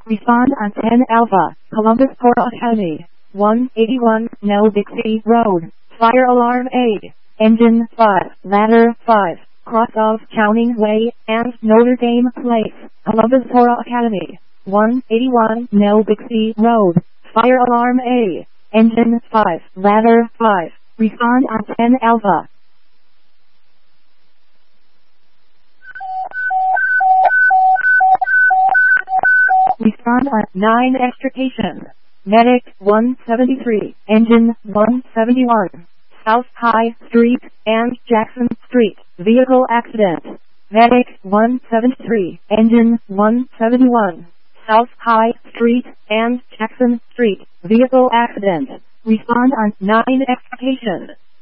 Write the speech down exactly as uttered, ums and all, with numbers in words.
Respond on ten Alpha, Columbus Port Academy, one eighty-one, Nell Dixie Road, Fire Alarm A, Engine five, Ladder five, cross of Counting Way and Notre Dame Place, Columbus Port Academy, one eighty-one, Nell Dixie Road, Fire Alarm A, Engine five, Ladder five, respond on ten Alpha. Respond on nine Extrication. Medic one seventy-three, Engine one seventy-one, South High Street and Jackson Street, vehicle accident. Medic one seventy-three, Engine one seventy-one, South High Street and Jackson Street, vehicle accident. Respond on nine Extrication.